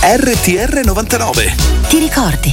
RTR 99. Ti ricordi?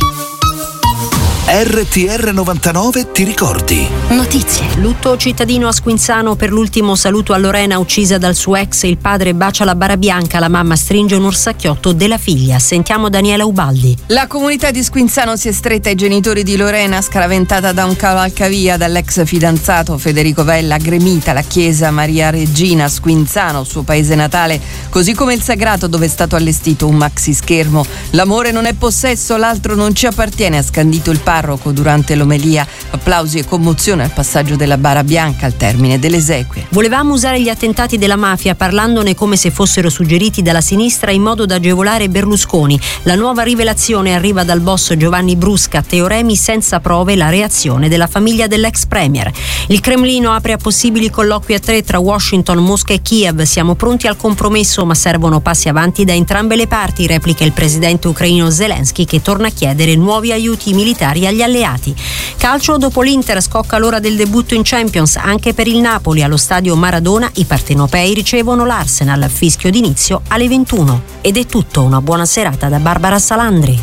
RTR 99 ti ricordi? Notizie. Lutto cittadino a Squinzano per l'ultimo saluto a Lorena uccisa dal suo ex. Il padre bacia la bara bianca, la mamma stringe un orsacchiotto della figlia. Sentiamo Daniela Ubaldi. La comunità di Squinzano si è stretta ai genitori di Lorena, scaraventata da un cavalcavia dall'ex fidanzato Federico Vella, gremita la chiesa Maria Regina a Squinzano, suo paese natale, così come il sagrato dove è stato allestito un maxi schermo. L'amore non è possesso, l'altro non ci appartiene, ha scandito il parroco durante l'omelia. Applausi e commozione al passaggio della bara bianca al termine delle esequie. Volevamo usare gli attentati della mafia parlandone come se fossero suggeriti dalla sinistra in modo da agevolare Berlusconi. La nuova rivelazione arriva dal boss Giovanni Brusca, teoremi senza prove, la reazione della famiglia dell'ex premier. Il Cremlino apre a possibili colloqui a 3 tra Washington, Mosca e Kiev. Siamo pronti al compromesso ma servono passi avanti da entrambe le parti, replica il presidente ucraino Zelensky, che torna a chiedere nuovi aiuti militari agli alleati. Calcio, dopo l'Inter scocca l'ora del debutto in Champions anche per il Napoli. Allo stadio Maradona i partenopei ricevono l'Arsenal, fischio d'inizio alle 21. Ed è tutto, una buona serata da Barbara Salandri.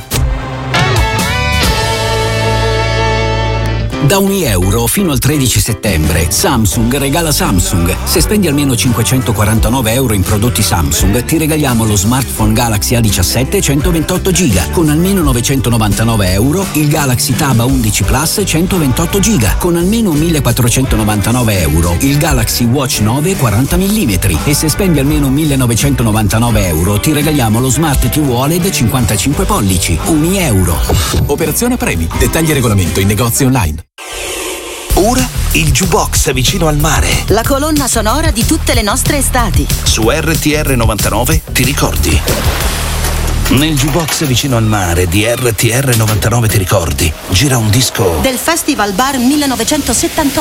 Da €1 fino al 13 settembre Samsung regala Samsung. Se spendi almeno €549 in prodotti Samsung ti regaliamo lo smartphone Galaxy A17 128 GB. Con almeno €999 il Galaxy Tab A11 Plus 128 GB. Con almeno €1.499 il Galaxy Watch 9 40 mm. E se spendi almeno €1.999 ti regaliamo lo Smart TV OLED 55 pollici. €1. Operazione premi. Dettagli e regolamento in negozi online. Ora il jukebox vicino al mare. La colonna sonora di tutte le nostre estati. Su RTR 99 ti ricordi? Nel jukebox vicino al mare di RTR 99 ti ricordi gira un disco Del Festival Bar 1978.